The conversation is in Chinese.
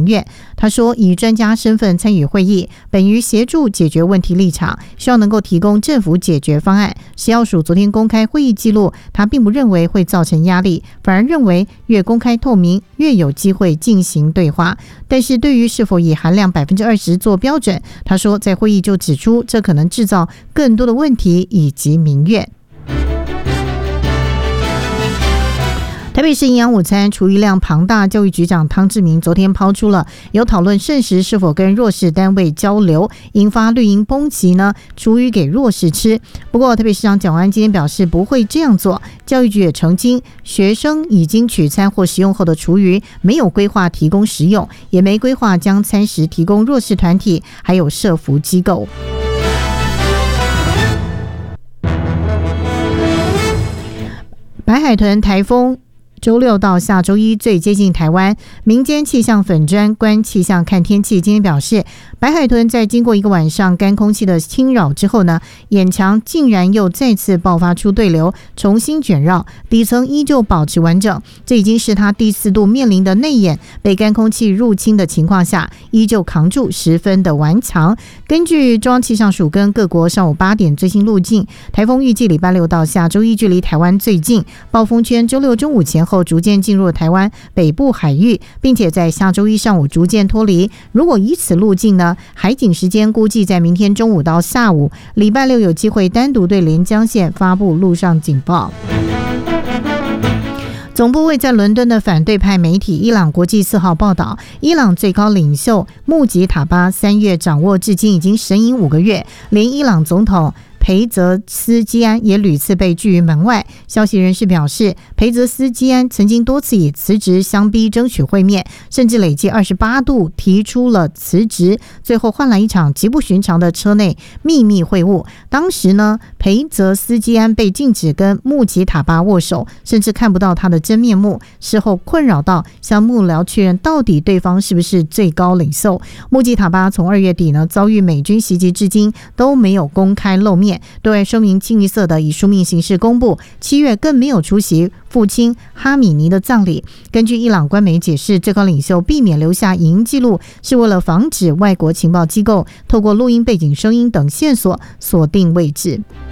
民怨。他说，以专家身份参与会议，本于协助解决问题立场，希望能够提供政府解决方案。食药署昨天公开会议记录，他并不认为会造成压力，反而认为越公开透明，越有机会进行对话。但是对于是否以含量 20% 做标准，他说在会议就指出，这可能制造更多的问题以及民怨。台北市营养午餐厨余量庞大，教育局长汤志明昨天抛出了有讨论剩食是否跟弱势单位交流，引发绿营抨击呢厨余给弱势吃。不过台北市长蒋万安今天表示不会这样做，教育局也澄清，学生已经取餐或食用后的厨余没有规划提供食用，也没规划将餐食提供弱势团体还有社福机构。白海豚台风周六到下周一最接近台湾，民间气象粉专观气象看天气今天表示，白海豚在经过一个晚上干空气的侵扰之后呢，眼墙竟然又再次爆发出对流，重新卷绕，底层依旧保持完整。这已经是它第4度面临的内眼被干空气入侵的情况下，依旧扛住，十分的顽强。根据中央气象署跟各国上午8点最新路径，台风预计礼拜六到下周一距离台湾最近，暴风圈周六中午前后逐渐进入台湾北部海域，并且在下周一上午逐渐脱离。如果以此路径呢，海警时间估计在明天中午到下午，礼拜六有机会单独对连江县发布陆上警报。总部位在伦敦的反对派媒体伊朗国际4号报道，伊朗最高领袖穆吉塔巴3月掌握至今已经神隐5个月，连伊朗总统裴泽斯基安也屡次被拒于门外。消息人士表示，裴泽斯基安曾经多次以辞职相逼争取会面，甚至累计28度提出了辞职，最后换来一场极不寻常的车内秘密会晤。当时呢，裴泽斯基安被禁止跟穆吉塔巴握手，甚至看不到他的真面目。事后困扰到向幕僚确认到底对方是不是最高领袖。穆吉塔巴从2月底呢遭遇美军袭击至今都没有公开露面，对外声明清一色的以书面形式公布，7月更没有出席父亲哈米尼的葬礼。根据伊朗官媒解释，最高领袖避免留下影音记录，是为了防止外国情报机构透过录音背景声音等线索锁定位置。